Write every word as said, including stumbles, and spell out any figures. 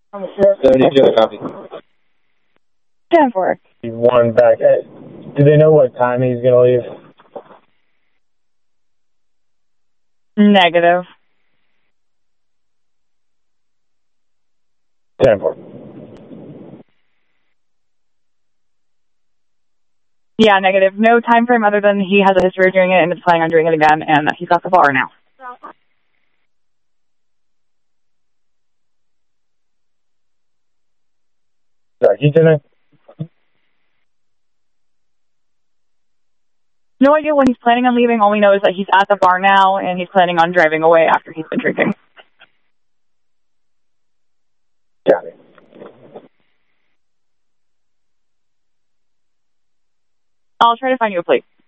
seventy-two, I copy. ten four. One back. Do they know what time he's going to leave? Negative. ten four. Yeah, negative. No time frame other than he has a history of doing it and is planning on doing it again, and that he's got the bar now. Sorry, he didn't. No idea when he's planning on leaving. All we know is that he's at the bar now, and he's planning on driving away after he's been drinking. Got it. I'll try to find you a plate.